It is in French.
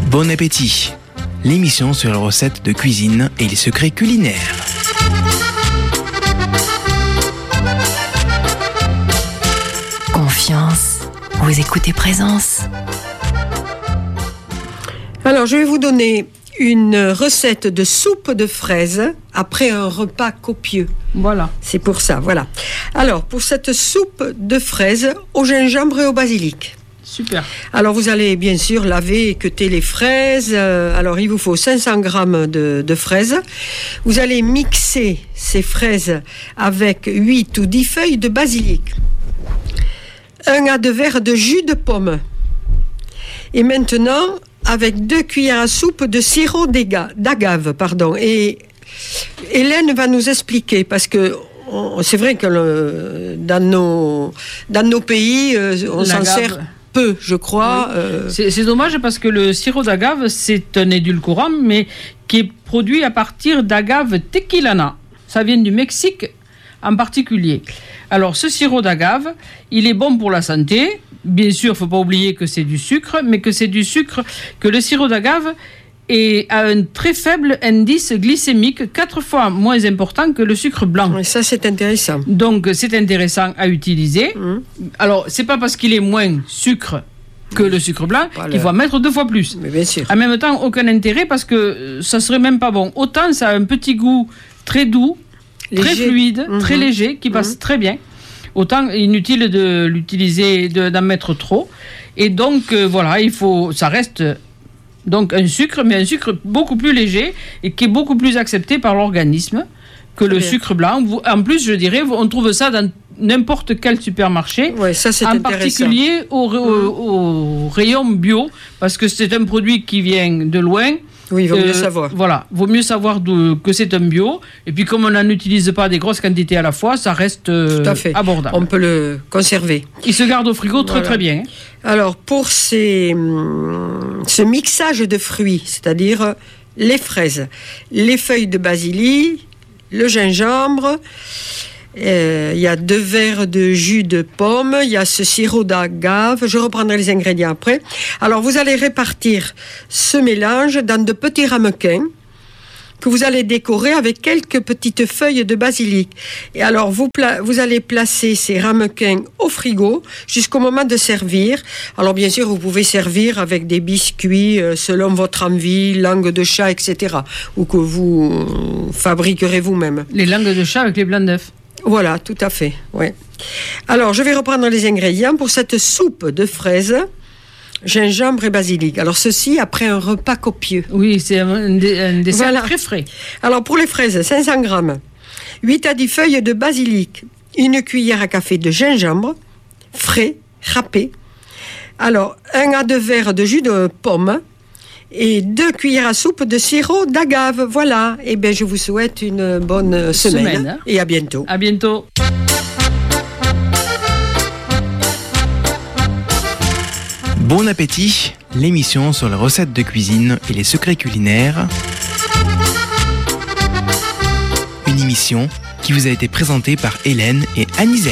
Bon appétit, l'émission sur les recettes de cuisine et les secrets culinaires. Confiance, vous écoutez Présence. Alors, je vais vous donner une recette de soupe de fraises après un repas copieux. Voilà. C'est pour ça, voilà. Alors, pour cette soupe de fraises au gingembre et au basilic. Super. Alors, vous allez bien sûr laver et cueter les fraises. Alors, il vous faut 500 grammes de fraises. Vous allez mixer ces fraises avec 8 ou 10 feuilles de basilic. 1 à 2 verres de jus de pomme. Et maintenant, avec 2 cuillères à soupe de sirop d'agave. Et Hélène va nous expliquer, parce que c'est vrai que dans nos pays, on s'en sert peu, je crois. Oui. C'est dommage parce que le sirop d'agave, c'est un édulcorant, mais qui est produit à partir d'agave tequilana. Ça vient du Mexique en particulier. Alors, ce sirop d'agave, il est bon pour la santé. Bien sûr, il ne faut pas oublier que c'est du sucre, mais que c'est du sucre, que le sirop d'agave a un très faible indice glycémique, 4 fois moins important que le sucre blanc. Oui, ça, c'est intéressant. Donc, c'est intéressant à utiliser. Alors, c'est pas parce qu'il est moins sucre que le sucre blanc qu'il faut en mettre 2 fois plus. Mais bien sûr. En même temps, aucun intérêt parce que ça serait même pas bon. Autant ça a un petit goût très doux, léger, très fluide, très léger, qui passe très bien. Autant inutile de l'utiliser, d'en mettre trop. Et donc, voilà, ça reste donc un sucre, mais un sucre beaucoup plus léger et qui est beaucoup plus accepté par l'organisme que le sucre blanc. En plus, je dirais, on trouve ça dans n'importe quel supermarché, ça, c'est en intéressant. particulier au rayon bio, parce que c'est un produit qui vient de loin. Oui, il vaut mieux savoir. Voilà, vaut mieux savoir que c'est un bio. Et puis, comme on n'en utilise pas des grosses quantités à la fois, ça reste tout à fait abordable. On peut le conserver. Il se garde au frigo très bien. Alors, pour ce mixage de fruits, c'est-à-dire les fraises, les feuilles de basilic, le gingembre, il y a 2 verres de jus de pomme, il y a ce sirop d'agave, je reprendrai les ingrédients après. Alors vous allez répartir ce mélange dans de petits ramequins que vous allez décorer avec quelques petites feuilles de basilic. Et alors vous allez placer ces ramequins au frigo jusqu'au moment de servir. Alors bien sûr, vous pouvez servir avec des biscuits selon votre envie, langue de chat, etc. ou que vous fabriquerez vous-même. Les langues de chat avec les blancs d'œufs. Voilà, tout à fait, ouais. Alors, je vais reprendre les ingrédients pour cette soupe de fraises, gingembre et basilic. Alors, ceci après un repas copieux. Oui, c'est un dessert très frais. Alors, pour les fraises, 500 grammes, 8 à 10 feuilles de basilic, 1 cuillère à café de gingembre, frais, râpé. Alors, 1 à 2 verres de jus de pomme, et 2 cuillères à soupe de sirop d'agave. Voilà. Eh bien, je vous souhaite une bonne semaine. Et à bientôt. À bientôt. Bon appétit, l'émission sur les recettes de cuisine et les secrets culinaires. Une émission qui vous a été présentée par Hélène et Anisette.